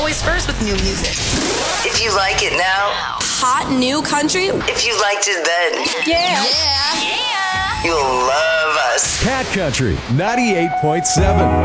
always first with new music. If you like it now, Hot new country? if you liked it then, Yeah. you'll love us. Cat Country 98.7.